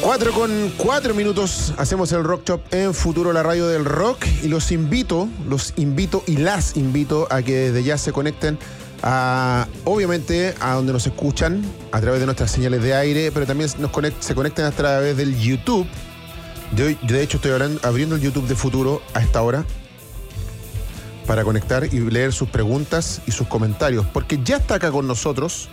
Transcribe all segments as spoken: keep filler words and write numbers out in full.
Cuatro con cuatro minutos hacemos el Rock Shop en Futuro, la radio del rock, y los invito, los invito y las invito a que desde ya se conecten a, obviamente, a donde nos escuchan a través de nuestras señales de aire, pero también nos conect, se conecten a través del YouTube. De, de hecho, estoy hablando, abriendo el YouTube de Futuro a esta hora para conectar y leer sus preguntas y sus comentarios, porque ya está acá con nosotros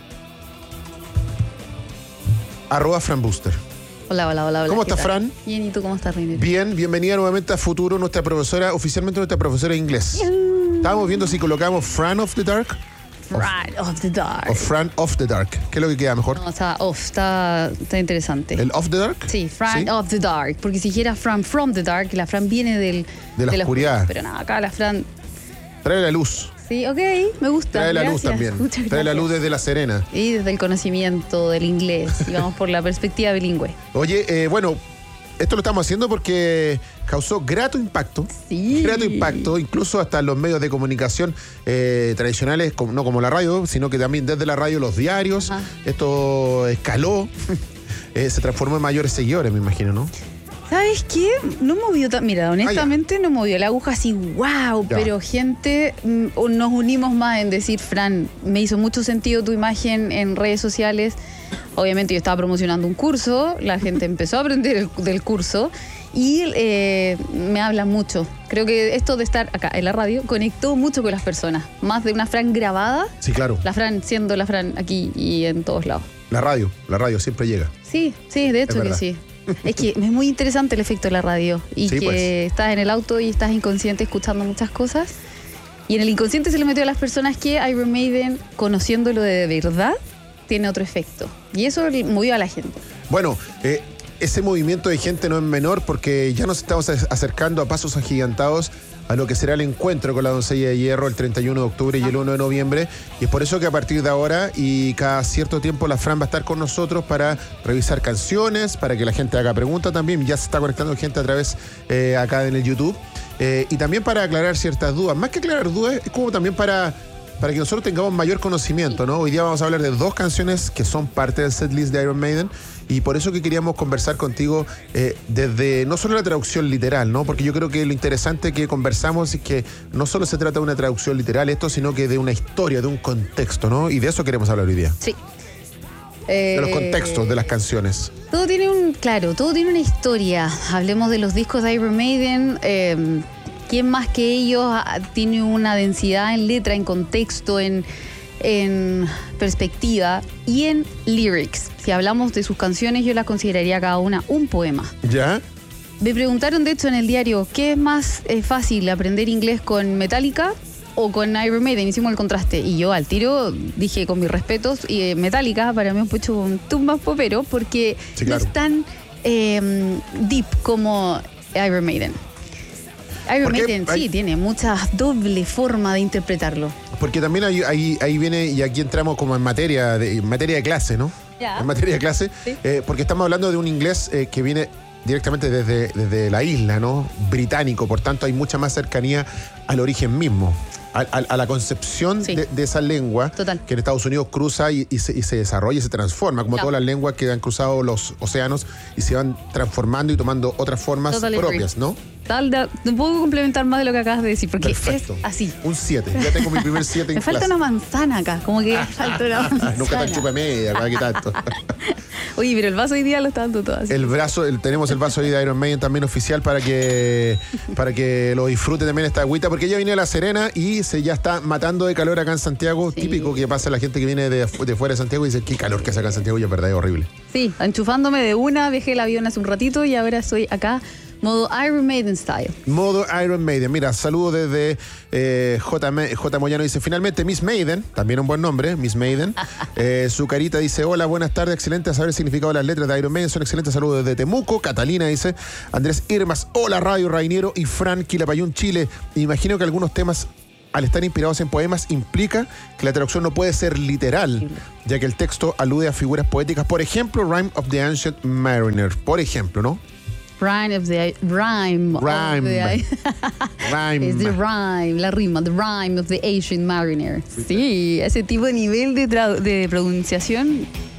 arroba Fran Buster. Hola, hola, hola. ¿Cómo estás, Fran? Bien, ¿y tú cómo estás, Reiner? Bien, bienvenida nuevamente a Futuro, nuestra profesora, oficialmente nuestra profesora de inglés. Yeah. Estábamos viendo si colocamos Fran of the Dark. Fran of, of the Dark. O Fran of the Dark. ¿Qué es lo que queda mejor? No, está off, está, está interesante. ¿El of the dark? Sí, Fran ¿Sí? of the Dark. Porque si dijera Fran from the Dark, la Fran viene del, de la de oscuridad. La, pero nada, acá la Fran... Trae la luz. Sí, ok, me gusta. Trae la gracias. luz también. Muchas Trae gracias. la luz desde La Serena. Y desde el conocimiento del inglés, digamos, por la perspectiva bilingüe. Oye, eh, bueno, esto lo estamos haciendo porque causó grato impacto. Sí. Grato impacto, incluso hasta los medios de comunicación eh, tradicionales, como, no como la radio, sino que también desde la radio los diarios. Ajá. Esto escaló, eh, se transformó en mayores seguidores, me imagino, ¿no? ¿Sabes qué? No movió tan... Mira, honestamente ah, no movió la aguja así, wow, ya. Pero gente, nos unimos más en decir, Fran, me hizo mucho sentido tu imagen en redes sociales. Obviamente yo estaba promocionando un curso, la gente empezó a aprender el, del curso y eh, me habla mucho. Creo que esto de estar acá en la radio conectó mucho con las personas. Más de una Fran grabada. Sí, claro. La Fran siendo la Fran aquí y en todos lados. La radio, la radio siempre llega. Sí, sí, de hecho que sí. Es que es muy interesante el efecto de la radio y sí, que pues. Estás en el auto y estás inconsciente escuchando muchas cosas y en el inconsciente se le metió a las personas que Iron Maiden, conociéndolo de verdad, tiene otro efecto y eso movió a la gente. Bueno, eh, ese movimiento de gente no es menor porque ya nos estamos acercando a pasos agigantados a lo que será el encuentro con la Doncella de Hierro el treinta y uno de octubre y el uno de noviembre. Y es por eso que a partir de ahora y cada cierto tiempo la Fran va a estar con nosotros para revisar canciones, para que la gente haga preguntas también. Ya se está conectando gente a través eh, acá en el YouTube. Eh, y también para aclarar ciertas dudas. Más que aclarar dudas, es como también para... para que nosotros tengamos mayor conocimiento, ¿no? Hoy día vamos a hablar de dos canciones que son parte del setlist de Iron Maiden y por eso que queríamos conversar contigo eh, desde no solo la traducción literal, ¿no? Porque yo creo que lo interesante que conversamos es que no solo se trata de una traducción literal esto, sino que de una historia, de un contexto, ¿no? Y de eso queremos hablar hoy día. Sí. De los contextos de las canciones. Todo tiene un, claro, todo tiene una historia. Hablemos de los discos de Iron Maiden. Eh, ¿Quién más que ellos tiene una densidad en letra, en contexto, en, en perspectiva y en lyrics? Si hablamos de sus canciones, yo las consideraría cada una un poema. ¿Ya? Me preguntaron, de hecho, en el diario, ¿qué es más eh, fácil, aprender inglés con Metallica o con Iron Maiden? Hicimos el contraste. Y yo al tiro dije, con mis respetos, y eh, Metallica para mí es un poco un tum más popero porque sí, claro. No es tan eh, deep como Iron Maiden. Iron Maiden sí, tiene mucha doble forma de interpretarlo. Porque también ahí, ahí, ahí viene, y aquí entramos como en materia de, en materia de clase, ¿no? Ya. En materia de clase, sí. eh, porque estamos hablando de un inglés eh, que viene directamente desde, desde la isla, ¿no? Británico, por tanto hay mucha más cercanía al origen mismo. A, a, a la concepción sí. de, de esa lengua. Total. Que en Estados Unidos cruza y, y, se, y se desarrolla y se transforma, como claro. Todas las lenguas que han cruzado los océanos y se van transformando y tomando otras formas Total propias, agree. ¿No? Tal, de, no puedo complementar más de lo que acabas de decir, porque perfecto. Es así. Un siete, ya tengo mi primer siete en Me falta clase. Una manzana acá, como que falta una manzana. Nunca tan chupa media, ¿qué tanto? Oye, pero el vaso hoy día lo está dando todo así. El brazo, el, tenemos el vaso hoy de Iron Maiden también oficial para que para que lo disfrute también esta agüita, porque ella viene a La Serena y se ya está matando de calor acá en Santiago. Sí. Típico que pasa la gente que viene de, de fuera de Santiago y dice, qué calor que hace acá en Santiago, y es verdad, es horrible. Sí, enchufándome de una, dejé el avión hace un ratito y ahora estoy acá. Modo Iron Maiden style. Modo Iron Maiden. Mira, saludo desde eh, J, J. Moyano. Dice, finalmente Miss Maiden, también un buen nombre, Miss Maiden. eh, su carita dice, hola, buenas tardes, excelente saber el significado de las letras de Iron Maiden. Son excelentes saludos desde Temuco. Catalina dice, Andrés Irmas, hola Radio Rainiero y Fran Quilapayún, Chile. Imagino que algunos temas, al estar inspirados en poemas, implica que la traducción no puede ser literal, ya que el texto alude a figuras poéticas. Por ejemplo, Rime of the Ancient Mariner. Por ejemplo, ¿no? Rhyme of the rhyme. Rhyme. Of the, rhyme. Es the rhyme, la rima, the rhyme of the Ancient Mariner. Sí, ese tipo de nivel de, tra- de pronunciación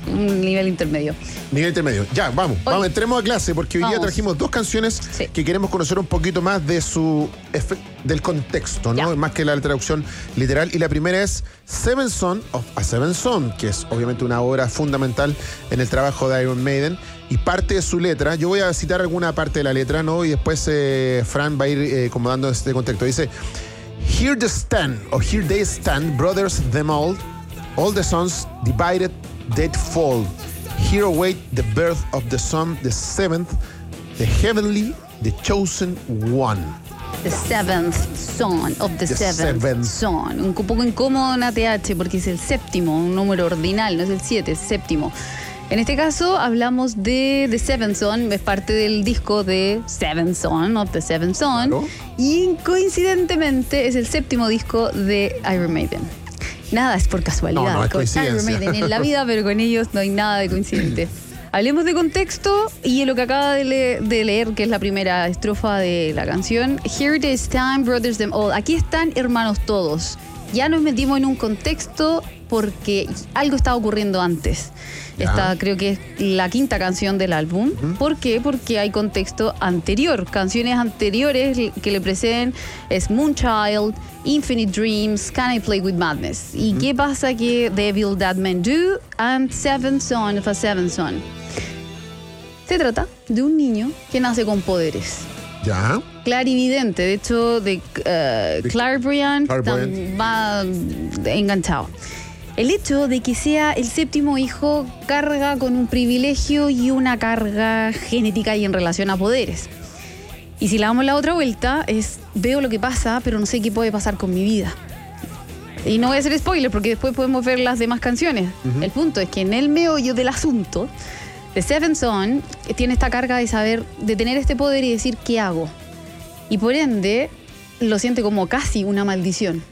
un nivel intermedio. Nivel intermedio. Ya, vamos, hoy, vamos, entremos a clase, porque hoy vamos. día trajimos dos canciones sí. que queremos conocer un poquito más de su del contexto, ¿no? Ya. Más que la traducción literal. Y la primera es Seven Son of a Seven Son, que es obviamente una obra fundamental en el trabajo de Iron Maiden. Y parte de su letra, yo voy a citar alguna parte de la letra, ¿no? Y después eh, Fran va a ir eh, como dando este contexto. Dice: Here they stand, or here they stand, brothers them all, all the sons divided, dead fall. Here await the birth of the Son, the seventh, the heavenly, the chosen one. The seventh son of the, the seventh, seventh son. Un poco incómodo en A T H porque es el séptimo, un número ordinal, no es el siete, es séptimo. En este caso hablamos de The Seventh Son, es parte del disco de Seventh Son of the Seventh Son. Claro. Y coincidentemente es el séptimo disco de Iron Maiden. Nada es por casualidad. No, no es con Iron Maiden en la vida, pero con ellos no hay nada de coincidente. Hablemos de contexto y lo que acaba de, le- de leer, que es la primera estrofa de la canción. Here they stand, brothers them all. Aquí están, hermanos todos. Ya nos metimos en un contexto porque algo estaba ocurriendo antes. Ya. Esta creo que es la quinta canción del álbum. Uh-huh. ¿Por qué? Porque hay contexto anterior. Canciones anteriores que le preceden es Moonchild, Infinite Dreams, Can I Play With Madness. ¿Y uh-huh. qué pasa que Devil That Men Do and Seventh Son of a Seventh Son? Se trata de un niño que nace con poderes. Ya. Clarividente, de hecho, de uh, Clairvoyant va enganchado. El hecho de que sea el séptimo hijo carga con un privilegio y una carga genética y en relación a poderes. Y si le damos la otra vuelta, es veo lo que pasa, pero no sé qué puede pasar con mi vida. Y no voy a hacer spoiler porque después podemos ver las demás canciones. Uh-huh. El punto es que en el meollo del asunto, The Seventh Son tiene esta carga de saber, de tener este poder y decir ¿qué hago? Y por ende lo siente como casi una maldición.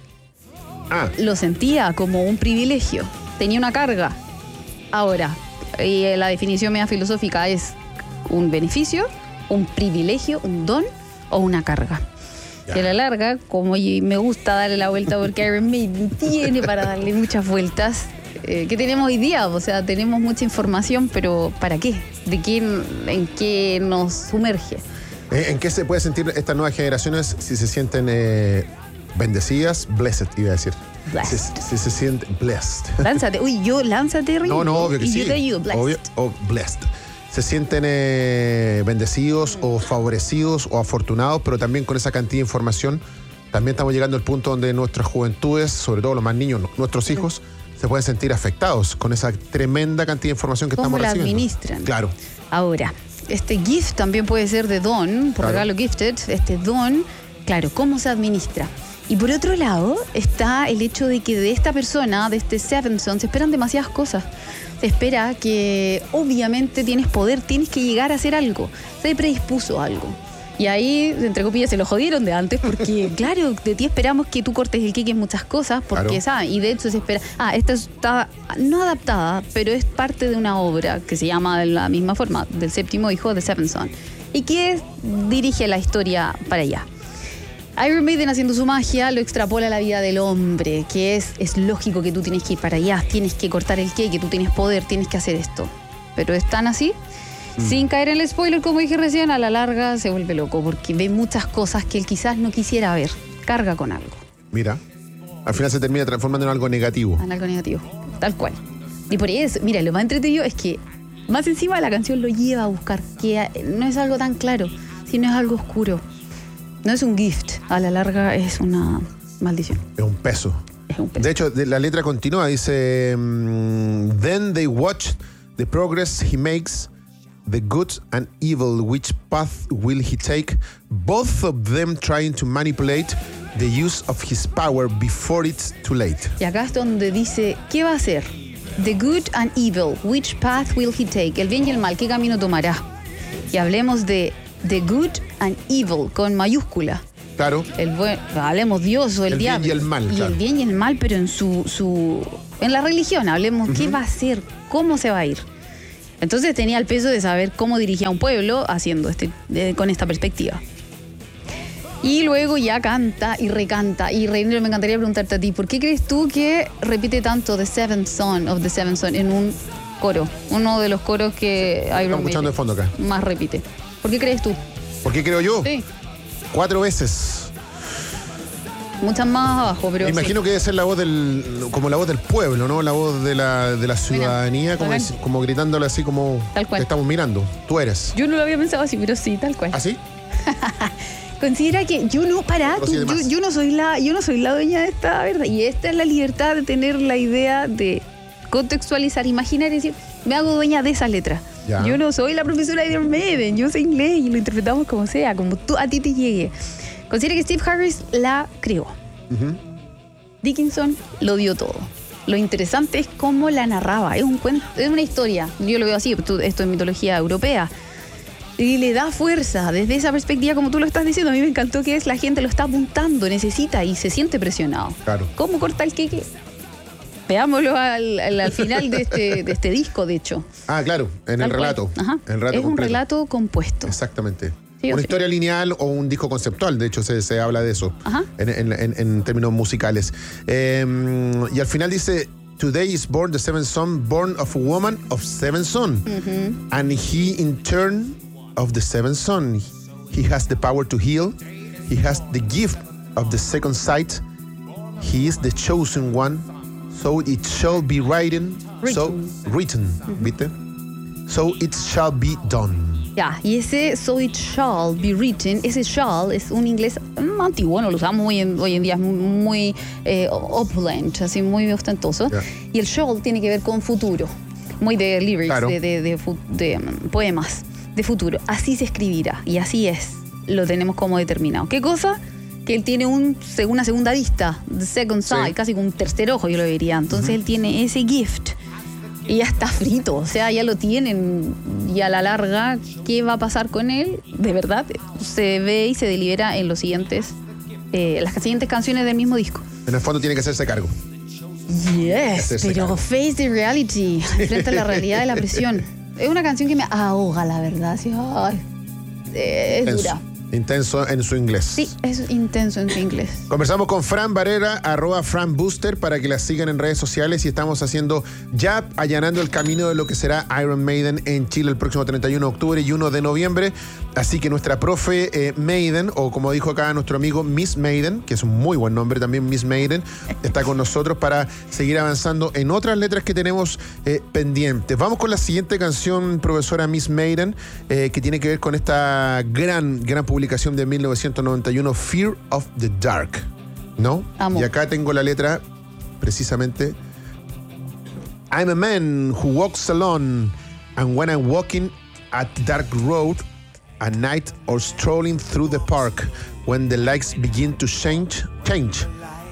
Ah. Lo sentía como un privilegio, tenía una carga. Ahora, y la definición media filosófica es un beneficio, un privilegio, un don o una carga. Ya. Que a la larga, como me gusta darle la vuelta porque Iron Maiden tiene para darle muchas vueltas, eh, ¿qué tenemos hoy día? O sea, tenemos mucha información, pero ¿para qué? ¿De qué, en qué nos sumerge? ¿En qué se puede sentir estas nuevas generaciones si se sienten eh, bendecidas? Blessed, iba a decir. Blessed. Si, si se sienten blessed. Lánzate. Uy, yo, lánzate, Ringo. No, no, obvio que y sí. yo te ayudo, blessed. Obvio, oh, blessed. Se sienten eh, bendecidos mm. o favorecidos o afortunados, pero también con esa cantidad de información. También estamos llegando al punto donde nuestras juventudes, sobre todo los más niños, nuestros hijos, mm. se pueden sentir afectados con esa tremenda cantidad de información que estamos recibiendo. ¿Cómo la administran? Claro. Ahora, este gift también puede ser de don, por regalo claro. gifted, este don, claro, ¿cómo se administra? Y por otro lado está el hecho de que de esta persona, de este Seventh Son, se esperan demasiadas cosas. Se espera que obviamente tienes poder, tienes que llegar a hacer algo. Se predispuso a algo. Y ahí, entre comillas, se lo jodieron de antes porque, claro, de ti esperamos que tú cortes el queque en muchas cosas porque, claro. ¿sabes? Y de hecho se espera... Ah, esta está no adaptada, pero es parte de una obra que se llama de la misma forma, del séptimo hijo de Seventh Son. Y que dirige la historia para allá. Iron Maiden, haciendo su magia, lo extrapola a la vida del hombre, que es, es lógico que tú tienes que ir para allá, tienes que cortar el queque, tú tienes poder, tienes que hacer esto. Pero es tan así... Sin caer en el spoiler, como dije recién, a la larga se vuelve loco porque ve muchas cosas que él quizás no quisiera ver. Carga con algo. Mira, al final se termina transformando en algo negativo. En algo negativo, tal cual. Y por eso, mira, lo más entretenido es que más encima la canción lo lleva a buscar, que no es algo tan claro, sino es algo oscuro. No es un gift, a la larga es una maldición. Es un peso. Es un peso. De hecho, la letra continúa, dice: Then they watch the progress he makes, the good and evil, which path will he take? Both of them trying to manipulate the use of his power before it's too late. Y acá es donde dice, ¿qué va a hacer? The good and evil, which path will he take? El bien y el mal, ¿qué camino tomará? Y hablemos de the good and evil, con mayúscula. Claro. El buen, hablemos Dios o el, el diablo. El bien y el mal, Y claro. el bien y el mal, pero en su, su en la religión, hablemos, uh-huh. ¿qué va a hacer? ¿Cómo se va a ir? Entonces tenía el peso de saber cómo dirigía a un pueblo haciendo este, de, con esta perspectiva. Y luego ya canta y recanta. Y Reynero, me encantaría preguntarte a ti, ¿por qué crees tú que repite tanto The Seventh Son of the Seventh Son en un coro. Uno de los coros que Iron Estamos escuchando de fondo acá. Más repite. ¿Por qué crees tú? ¿Por qué creo yo? Sí. Cuatro veces. Muchas más abajo, pero Me imagino sí. que debe ser la voz del, como la voz del pueblo, ¿no? La voz de la, de la ciudadanía, como, bacán. es- como gritándole así como Tal cual. te estamos mirando. Tú eres. Yo no lo había pensado así, pero sí, tal cual. ¿Así? Considera que yo no, pará, Pero tú- sí de yo, más. yo no soy la, yo no soy la dueña de esta verdad. Y esta es la libertad de tener la idea de contextualizar, imaginar y decir, me hago dueña de esas letras. Ya. Yo no soy la profesora de Iron Maiden, yo sé inglés y lo interpretamos como sea, como tú, a ti te llegue. Considera que Steve Harris la creó. Ujú. Dickinson lo dio todo. Lo interesante es cómo la narraba. Es un cuento, es una historia. Yo lo veo así, esto es mitología europea. Y le da fuerza desde esa perspectiva, como tú lo estás diciendo. A mí me encantó que es la gente lo está apuntando, necesita y se siente presionado. Claro. ¿Cómo corta el queque? Veámoslo al, al- al final de este, de este disco, de hecho. Ah, claro, en Tal el cual. relato. Ajá. El relato es un completo. relato compuesto. Exactamente. Sí, o Una sí. historia lineal o un disco conceptual, de hecho se, se habla de eso Ajá. en, en- en- en términos musicales. Eh, y al final dice, Today is born the seventh son, born of a woman of seven son. And he in turn of the seventh son. He has the power to heal. He has the gift of the second sight. He is the chosen one. So it shall be written. So written, ¿viste? So it shall be done. Ya, y ese so it shall be written, ese shall es un inglés mm, antiguo, no lo usamos hoy en, hoy en día, es muy, muy eh, opulent, así muy ostentoso. Ya. Y el shall tiene que ver con futuro, muy de lyrics, Claro. de, de, de fu- de, mm, poemas, de futuro. Así se escribirá, y así es, lo tenemos como determinado. ¿Qué cosa? Que él tiene un, seg- una segunda vista, the second sight, Sí. casi como un tercer ojo, yo lo diría. Entonces él tiene ese gift. Y ya está frito, o sea, ya lo tienen. Y a la larga, ¿qué va a pasar con él? De verdad, se ve y se delibera en los siguientes, eh, las siguientes canciones del mismo disco. En el fondo tiene que hacerse cargo. Yes, Hacerse pero cargo. face the reality, frente a la realidad de la presión. Es una canción que me ahoga, la verdad. Así, ay, eh, es Intenso. dura. Intenso en su inglés. Sí, es intenso en su inglés. Conversamos con Fran Barrera, arroba Fran Booster, para que la sigan en redes sociales y estamos haciendo ya allanando el camino de lo que será Iron Maiden en Chile el próximo treinta y uno de octubre y uno de noviembre. Así que nuestra profe eh, Maiden, o como dijo acá nuestro amigo Miss Maiden, que es un muy buen nombre también, Miss Maiden, está con nosotros para seguir avanzando en otras letras que tenemos eh, pendientes. Vamos con la siguiente canción, profesora Miss Maiden, eh, que tiene que ver con esta gran, gran publicación de mil novecientos noventa y uno, Fear of the Dark, ¿no? Amo. Y acá tengo la letra precisamente. I'm a man who walks alone, and when I'm walking at the dark road at night or strolling through the park, when the lights begin to change, change,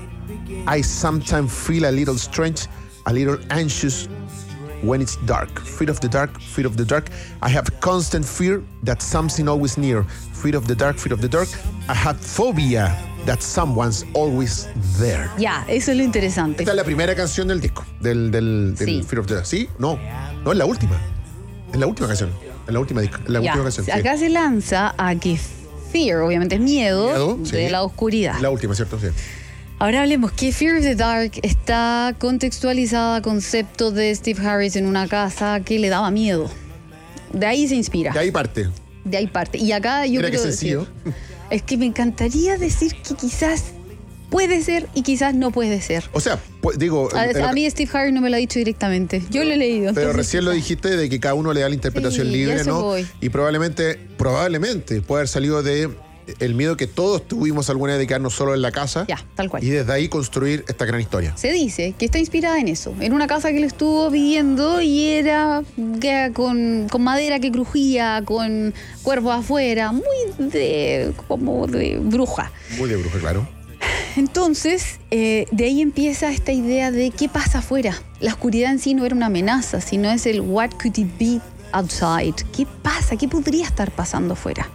I sometimes feel a little strange, a little anxious when it's dark. Fear of the dark, fear of the dark. I have constant fear that something always near. Fear of the dark, fear of the dark. I have phobia that someone's always there. Ya, eso es lo interesante. Esta es la primera canción del disco, del, del, del Sí. Fear of the Dark. ¿Sí? No, no, es la última. Es la última canción. Es la última disco. Es la Ya, última canción. sí. acá se lanza a que fear, obviamente es miedo, Miedo, de sí. la oscuridad. La última, ¿cierto? Sí. Ahora hablemos que Fear of the Dark está contextualizada a concepto de Steve Harris en una casa que le daba miedo. De ahí se inspira. De ahí parte. De ahí parte. Y acá yo Mira qué quiero sencillo. decir, es que me encantaría decir que quizás puede ser y quizás no puede ser. O sea, pues, digo. A, en lo a que- mí Steve Harris no me lo ha dicho directamente. Yo lo he leído. Pero entonces recién lo quizás. dijiste de que cada uno le da la interpretación Sí, libre, a eso ¿no? voy. Y probablemente, probablemente puede haber salido de el miedo que todos tuvimos alguna vez de quedarnos solo en la casa. Ya, tal cual. Y desde ahí construir esta gran historia. Se dice que está inspirada en eso, en una casa que él estuvo viviendo y era que con, con madera que crujía, con cuervos afuera, muy de como de bruja. Muy de bruja, claro. Entonces, eh, de ahí empieza esta idea de qué pasa afuera. La oscuridad en sí no era una amenaza, sino es el what could it be outside. ¿Qué pasa? ¿Qué podría estar pasando afuera?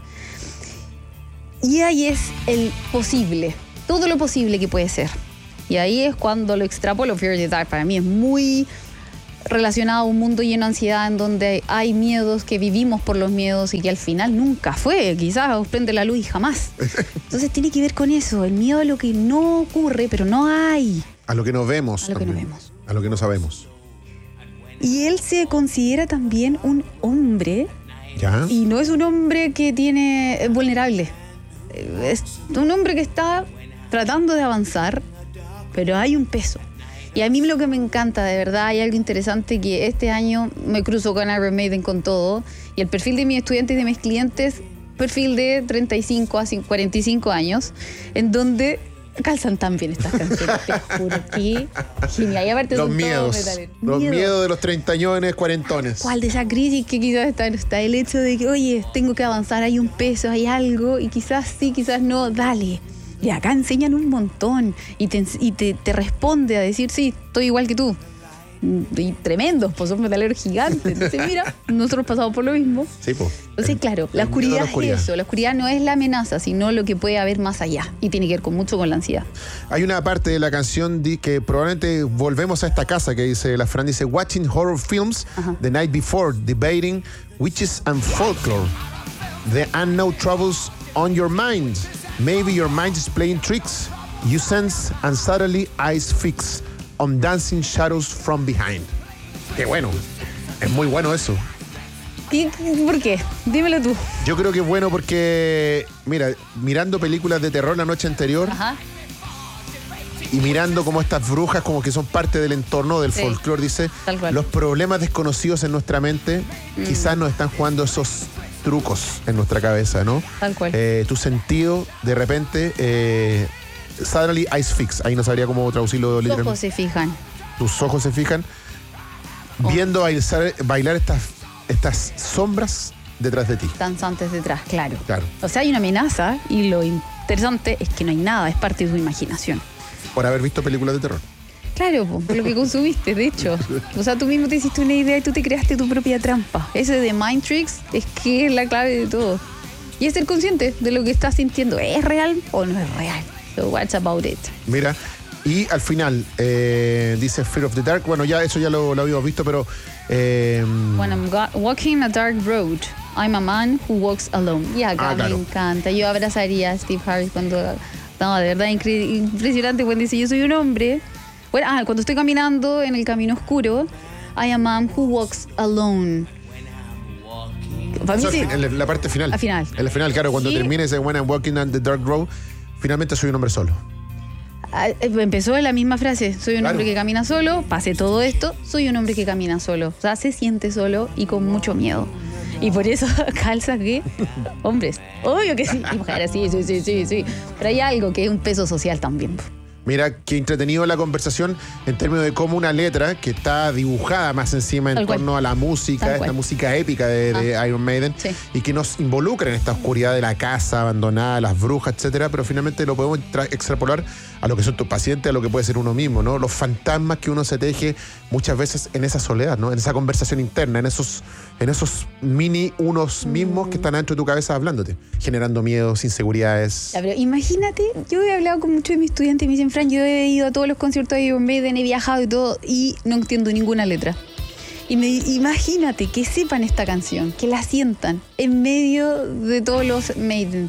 Y ahí es el posible, todo lo posible que puede ser. Y ahí es cuando lo extrapolo. Fear of the Dark para mí es muy relacionado a un mundo lleno de ansiedad, en donde hay miedos que vivimos por los miedos y que al final nunca fue. Quizás prende la luz y jamás. Entonces tiene que ver con eso, el miedo a lo que no ocurre, pero no hay. A lo que no vemos. A lo que no también. vemos. A lo que no sabemos. Y él se considera también un hombre. ¿Ya? Y no es un hombre que tiene es vulnerable. Es un hombre que está tratando de avanzar, pero hay un peso. Y a mí lo que me encanta, de verdad, hay algo interesante que este año me cruzo con Iron Maiden con todo. Y el perfil de mis estudiantes y de mis clientes, perfil de treinta y cinco a cuarenta y cinco años, en donde calzan tan bien estas canciones, te juro que genial. Y aparte los son miedos, todos metaleros. los Miedo. miedos de los treintañones, cuarentones. ¿Cuál de esa crisis que quizás está, está el hecho de que, oye, tengo que avanzar, hay un peso, hay algo, y quizás sí, quizás no, dale. Y acá enseñan un montón y te, y te, te responde a decir, sí, estoy igual que tú. Y tremendos, pues son metaleros gigantes. Entonces, mira, nosotros pasamos por lo mismo. Sí, pues. Entonces, claro, la oscuridad, la oscuridad es eso. La oscuridad no es la amenaza, sino lo que puede haber más allá. Y tiene que ver con mucho con la ansiedad. Hay una parte de la canción que probablemente volvemos a esta casa que dice, la Fran dice, watching horror films Ajá. the night before, debating witches and folklore. There are no troubles on your mind. Maybe your mind is playing tricks. You sense and suddenly eyes fix on dancing shadows from behind. Qué bueno. Es muy bueno eso. ¿Y por qué? Dímelo tú. Yo creo que es bueno porque, mira, mirando películas de terror la noche anterior Ajá. y mirando como estas brujas como que son parte del entorno, del sí, folclore, dice, los problemas desconocidos en nuestra mente mm. quizás nos están jugando esos trucos en nuestra cabeza, ¿no? Tal cual. Eh, tu sentido, de repente... Eh, Suddenly eyes fix, ahí no sabría cómo traducirlo literalmente. Tus ojos se fijan. Tus ojos se fijan oh. viendo bailar, bailar estas, estas sombras detrás de ti. Danzantes detrás, claro. claro. O sea, hay una amenaza y lo interesante es que no hay nada, es parte de tu imaginación. Por haber visto películas de terror. Claro, por lo que consumiste, de hecho. O sea, tú mismo te hiciste una idea y tú te creaste tu propia trampa. Ese de Mind Tricks es que es la clave de todo. Y es ser consciente de lo que estás sintiendo. ¿Es real o no es real? So what's about it? Mira, y al final eh, dice Fear of the Dark. Bueno, ya eso ya lo, lo habíamos visto, pero eh, When I'm walking a dark road, I'm a man who walks alone. Y acá ah, claro. me encanta. Yo abrazaría a Steve Harris cuando, no, de verdad impresionante cuando dice yo soy un hombre. Bueno, ah, cuando estoy caminando en el camino oscuro, I am a man who walks alone. Para mí, sí, en la parte final. Al final. En la final, claro, cuando ¿sí? termine ese When I'm walking on the dark road, finalmente soy un hombre solo. Empezó en la misma frase, soy un claro. hombre que camina solo, pase todo esto, soy un hombre que camina solo. O sea, se siente solo y con mucho miedo. Y por eso calza que hombres, obvio que sí, y mujeres, sí, sí, sí, sí, sí. Pero hay algo que es un peso social también. Mira, qué entretenido la conversación en términos de cómo una letra que está dibujada más encima en Tal torno cual. a la música, Tal esta cual. música épica de, de ah. Iron Maiden, sí. y que nos involucra en esta oscuridad de la casa abandonada, las brujas, etcétera, pero finalmente lo podemos tra- extrapolar a lo que son tus pacientes, a lo que puede ser uno mismo, ¿no? Los fantasmas que uno se teje muchas veces en esa soledad, ¿no? En esa conversación interna, en esos, en esos mini unos mismos mm. que están dentro de tu cabeza hablándote, generando miedos, inseguridades. Ya, pero imagínate, yo he hablado con muchos de mis estudiantes y me dicen, Fran, yo he ido a todos los conciertos de Iron Maiden, he viajado y todo, y no entiendo ninguna letra. Y me, imagínate que sepan esta canción, que la sientan en medio de todos los Maiden.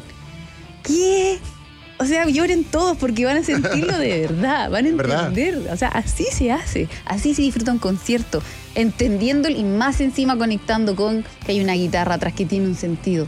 ¿Qué? O sea, lloren todos porque van a sentirlo de verdad, van a entender. ¿verdad? O sea, así se hace, así se disfruta un concierto, entendiéndolo y más encima conectando con que hay una guitarra atrás que tiene un sentido.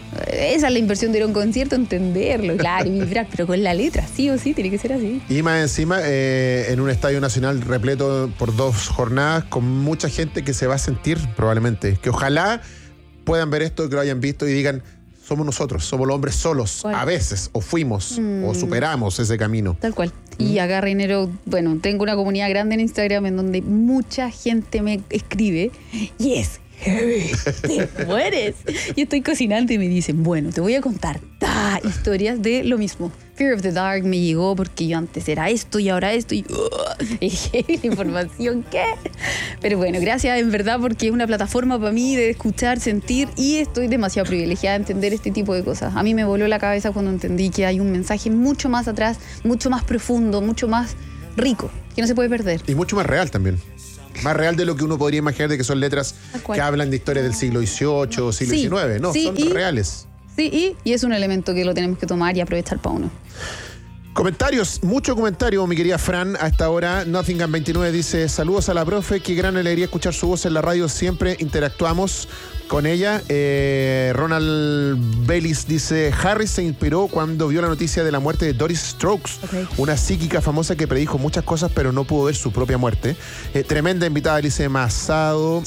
Esa es la inversión de ir a un concierto, entenderlo, claro, y vibrar, pero con la letra, sí o sí, tiene que ser así. Y más encima, eh, en un estadio nacional repleto por dos jornadas, con mucha gente que se va a sentir probablemente, que ojalá puedan ver esto, que lo hayan visto y digan, somos nosotros, somos los hombres solos, ¿Cuál? a veces, o fuimos, mm. o superamos ese camino. Tal cual. Mm. Y acá, Reinero, bueno, tengo una comunidad grande en Instagram en donde mucha gente me escribe, y es heavy, te mueres. Yo estoy cocinando y me dicen, bueno, te voy a contar ta, historias de lo mismo. Fear of the Dark me llegó porque yo antes era esto y ahora esto y, uh, y heavy la información, ¿qué? Pero bueno, gracias en verdad porque es una plataforma para mí de escuchar, sentir y estoy demasiado privilegiada de entender este tipo de cosas. A mí me voló la cabeza cuando entendí que hay un mensaje mucho más atrás, mucho más profundo, mucho más rico, que no se puede perder. Y mucho más real también. Más real de lo que uno podría imaginar de que son letras que hablan de historias del siglo dieciocho, siglo sí, diecinueve. No, sí, son y, reales. Sí, y, y es un elemento que lo tenemos que tomar y aprovechar para uno. Comentarios, mucho comentario, mi querida Fran, a esta hora. Nottingham veintinueve dice, saludos a la profe, qué gran alegría escuchar su voz en la radio, siempre interactuamos con ella. Eh, Ronald Bellis dice, Harris se inspiró cuando vio la noticia de la muerte de Doris Stokes, okay. Una psíquica famosa que predijo muchas cosas, pero no pudo ver su propia muerte. Eh, tremenda invitada, dice Masado,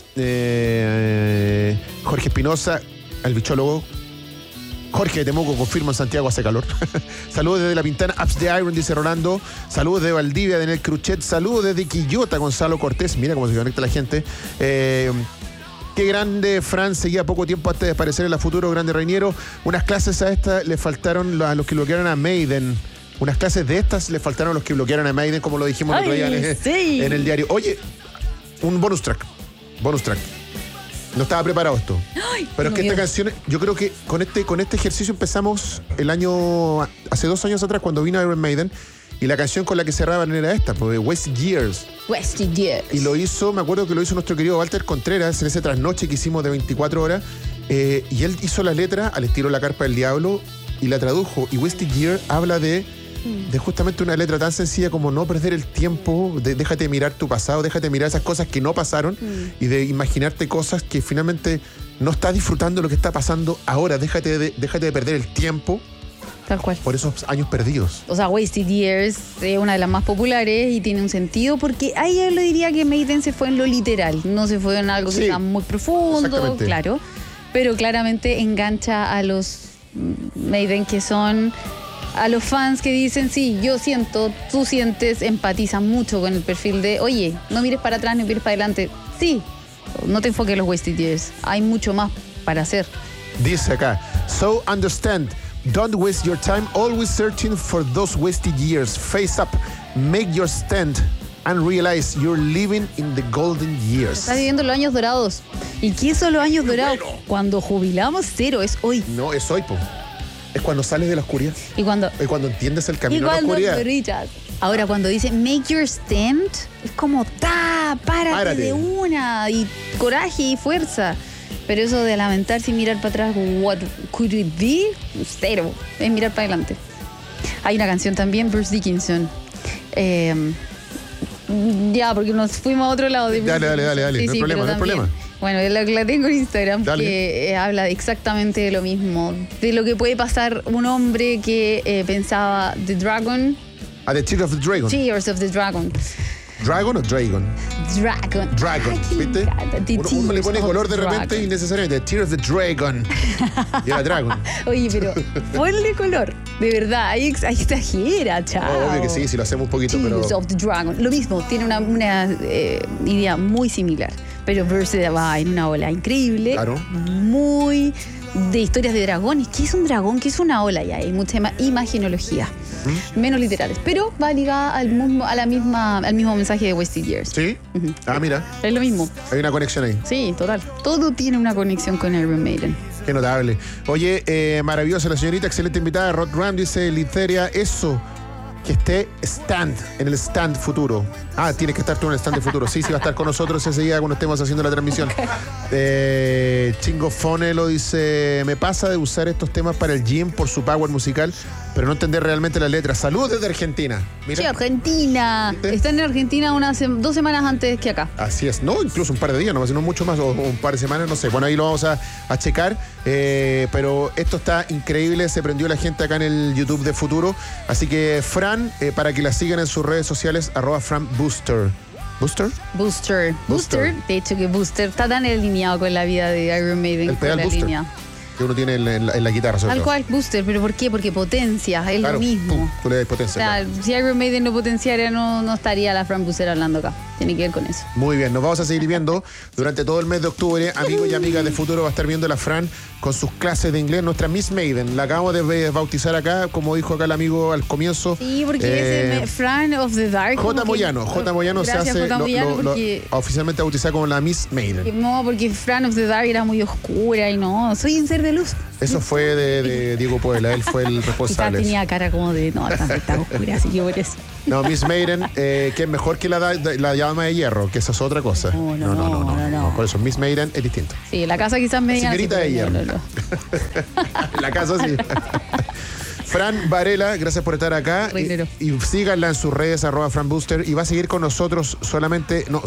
eh, Jorge Espinosa, el bichólogo. Jorge de Temuco confirma, en Santiago hace calor. Saludos desde La Pintana, Ups the Iron, dice Rolando. Saludos de Valdivia, Daniel Cruchet. Saludos desde Quillota, Gonzalo Cortés. Mira cómo se conecta la gente. Eh, qué grande, Fran. Seguía poco tiempo antes de aparecer en la Futuro, grande Reiniero. Unas clases a esta le faltaron a los que bloquearon a Maiden. Unas clases de estas le faltaron a los que bloquearon a Maiden, como lo dijimos el otro día en, sí. en el diario. Oye, un bonus track. Bonus track. No estaba preparado esto. Ay, pero es que Dios. Esta canción, yo creo que con este, con este ejercicio empezamos el año, hace dos años atrás, cuando vino Iron Maiden, y la canción con la que cerraban era esta, pues, Wasted Years. Wasted Years. Y lo hizo, me acuerdo que lo hizo nuestro querido Walter Contreras en ese trasnoche que hicimos de veinticuatro horas, eh, y él hizo la letra al estilo La Carpa del Diablo y la tradujo. Y Wasted Years habla de de justamente una letra tan sencilla como no perder el tiempo, de, déjate mirar tu pasado, déjate mirar esas cosas que no pasaron mm. y de imaginarte cosas que finalmente no estás disfrutando lo que está pasando ahora, déjate de, déjate de perder el tiempo. Tal cual. Por esos años perdidos. O sea, Wasted Years es una de las más populares y tiene un sentido porque ahí yo le diría que Maiden se fue en lo literal, no se fue en algo que sí, sea muy profundo, claro, pero claramente engancha a los Maiden que son... A los fans que dicen, sí, yo siento, tú sientes, empatizan mucho con el perfil de, oye, no mires para atrás, no mires para adelante. Sí, no te enfoques en los wasted years. Hay mucho más para hacer. Dice acá, so understand, don't waste your time always searching for those wasted years. Face up, make your stand and realize you're living in the golden years. Estás viviendo los años dorados. ¿Y qué son los años dorados? Bueno. Cuando jubilamos, cero, es hoy. No, es hoy, po. Es cuando sales de la oscuridad. Y cuando, y cuando entiendes el camino y cuando a la oscuridad. Brillas. Ahora, cuando dice make your stand, es como, ta, párate, párate de una, y coraje y fuerza. Pero eso de lamentarse y mirar para atrás, what could it be? Cero. Es mirar para adelante. Hay una canción también, Bruce Dickinson. Eh, ya, porque nos fuimos a otro lado. De dale, dale, dale, dale. Sí, no hay sí, problema, no hay problema. Bueno, la, la tengo en Instagram, dale. Que eh, habla exactamente de lo mismo. De lo que puede pasar un hombre que eh, pensaba The Dragon. Ah, The Tears of the Dragon. Tears of the Dragon. ¿Dragon o Dragon? Dragon. Dragon, Ay, ¿viste? Uno, uno le pone color de repente innecesariamente. The Tears of the Dragon. Y era Dragon. Oye, pero ponle color. De verdad, ahí, ahí exagera, chao. Obvio que sí, si lo hacemos un poquito, Tears pero... Tears of the Dragon. Lo mismo, tiene una, una eh, idea muy similar. Pero Verse va en una ola increíble. Claro. Muy de historias de dragones. ¿Qué es un dragón? ¿Qué es una ola? Ya hay mucha imaginología. ¿Mm? Menos literales. Pero va ligada al mismo, a la misma, al mismo mensaje de Wasted Years. ¿Sí? Uh-huh. Ah, mira. Es lo mismo. Hay una conexión ahí. Sí, total. Todo tiene una conexión con Iron Maiden. Qué notable. Oye, eh, maravillosa la señorita, excelente invitada. Rod Ram dice, Liceria, eso... que esté stand, en el stand futuro. Ah, tienes que estar tú en el stand de futuro. Sí, sí, va a estar con nosotros ese día cuando estemos haciendo la transmisión. Okay. Eh, Chingo Fone lo dice, me pasa de usar estos temas para el gym por su power musical, pero no entender realmente las letras. Saludos desde Argentina. Mira. Sí, Argentina. ¿Viste? Están en Argentina unas dos semanas antes que acá. Así es. No, incluso un par de días, no, no mucho más, o, o un par de semanas, no sé. Bueno, ahí lo vamos a, a checar. Eh, pero esto está increíble. Se prendió la gente acá en el YouTube de Futuro. Así que, Fran, eh, para que la sigan en sus redes sociales, arroba Fran Booster. ¿Booster? Booster. Booster. De hecho, que Booster está tan alineado con la vida de Iron Maiden. El pedal la Booster. Línea. Que uno tiene en la, en la guitarra. Tal cual, Booster, pero ¿por qué? Porque potencia, es claro, lo mismo. Pum, tú le das potencia. O sea, claro. Si Iron Maiden no potenciara, no, no estaría la Fran Booster hablando acá. Tiene que ver con eso. Muy bien, nos vamos a seguir viendo durante todo el mes de octubre. Amigos y amigas de Futuro, va a estar viendo la Fran con sus clases de inglés. Nuestra Miss Maiden, la acabamos de bautizar acá, como dijo acá el amigo al comienzo. Sí, porque eh, es Fran of the Dark. J. Moyano, J. Moyano se hace J. Moyano lo, lo, porque, lo, oficialmente bautizada como la Miss Maiden. No, porque Fran of the Dark era muy oscura y no, soy un ser de luz. Eso fue de, de Diego Puebla, él fue el responsable. Quizás tenía cara como de, no, está, está oscura, así que por eso. No, Miss Maiden, eh, que es mejor que la, la llama de hierro, que eso es otra cosa. No, no, no, no, no, no, no, no. Por eso, Miss Maiden es distinto. Sí, la casa quizás me digan. Señorita de hierro. No, no, no. La casa sí. Fran Varela, gracias por estar acá. Y, y síganla en sus redes, arroba Fran Booster, y va a seguir con nosotros solamente, no,